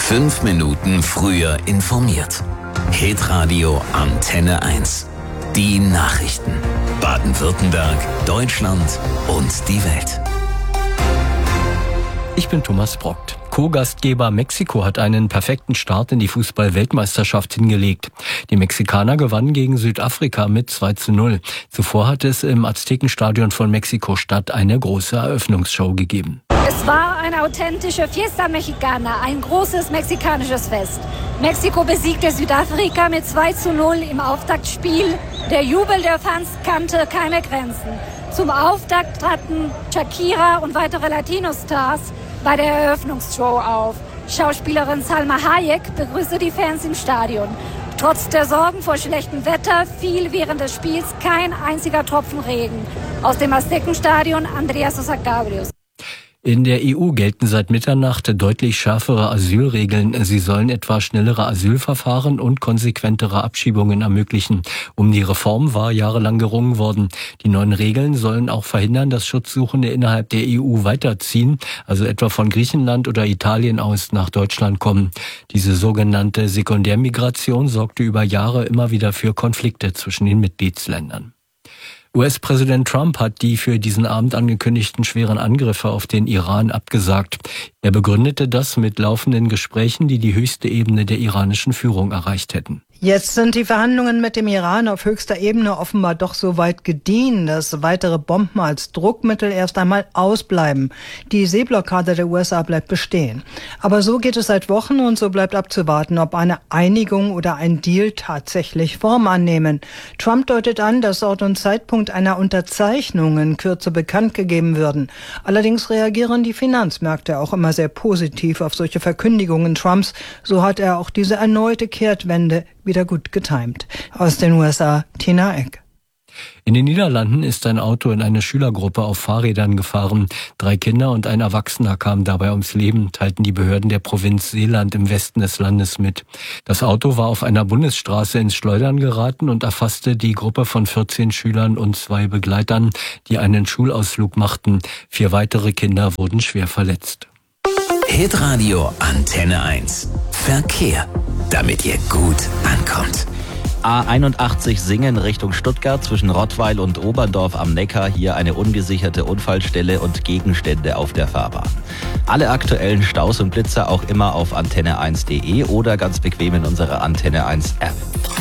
5 Minuten früher informiert. Hitradio Antenne 1. Die Nachrichten. Baden-Württemberg, Deutschland und die Welt. Ich bin Thomas Brockt. Co-Gastgeber Mexiko hat einen perfekten Start in die Fußball-Weltmeisterschaft hingelegt. Die Mexikaner gewannen gegen Südafrika mit 2:0. Zuvor hat es im Aztekenstadion von Mexiko-Stadt eine große Eröffnungsshow gegeben. Es war eine authentische Fiesta Mexicana, ein großes mexikanisches Fest. Mexiko besiegte Südafrika mit 2:0 im Auftaktspiel. Der Jubel der Fans kannte keine Grenzen. Zum Auftakt traten Shakira und weitere Latino-Stars bei der Eröffnungsshow auf. Schauspielerin Salma Hayek begrüßte die Fans im Stadion. Trotz der Sorgen vor schlechtem Wetter fiel während des Spiels kein einziger Tropfen Regen. Aus dem Aztekenstadion Andrea Sosa Cabrios. In der EU gelten seit Mitternacht deutlich schärfere Asylregeln. Sie sollen etwa schnellere Asylverfahren und konsequentere Abschiebungen ermöglichen. Um die Reform war jahrelang gerungen worden. Die neuen Regeln sollen auch verhindern, dass Schutzsuchende innerhalb der EU weiterziehen, also etwa von Griechenland oder Italien aus nach Deutschland kommen. Diese sogenannte Sekundärmigration sorgte über Jahre immer wieder für Konflikte zwischen den Mitgliedsländern. US-Präsident Trump hat die für diesen Abend angekündigten schweren Angriffe auf den Iran abgesagt. Er begründete das mit laufenden Gesprächen, die die höchste Ebene der iranischen Führung erreicht hätten. Jetzt sind die Verhandlungen mit dem Iran auf höchster Ebene offenbar doch so weit gediehen, dass weitere Bomben als Druckmittel erst einmal ausbleiben. Die Seeblockade der USA bleibt bestehen. Aber so geht es seit Wochen und so bleibt abzuwarten, ob eine Einigung oder ein Deal tatsächlich Form annehmen. Trump deutet an, dass Ort und Zeitpunkt einer Unterzeichnung in Kürze bekannt gegeben würden. Allerdings reagieren die Finanzmärkte auch immer sehr positiv auf solche Verkündigungen Trumps. So hat er auch diese erneute Kehrtwende wieder gut getimt. Aus den USA, Tina Eck. In den Niederlanden ist ein Auto in eine Schülergruppe auf Fahrrädern gefahren. 3 Kinder und ein Erwachsener kamen dabei ums Leben, teilten die Behörden der Provinz Zeeland im Westen des Landes mit. Das Auto war auf einer Bundesstraße ins Schleudern geraten und erfasste die Gruppe von 14 Schülern und 2 Begleitern, die einen Schulausflug machten. 4 weitere Kinder wurden schwer verletzt. Hitradio Antenne 1. Verkehr. Damit ihr gut ankommt. A81 Singen Richtung Stuttgart zwischen Rottweil und Oberndorf am Neckar. Hier eine ungesicherte Unfallstelle und Gegenstände auf der Fahrbahn. Alle aktuellen Staus und Blitzer auch immer auf antenne1.de oder ganz bequem in unserer Antenne 1 App.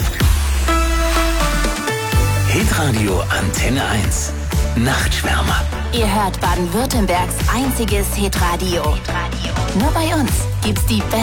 Hitradio Antenne 1. Nachtschwärmer. Ihr hört Baden-Württembergs einziges Hitradio. Nur bei uns gibt's die besten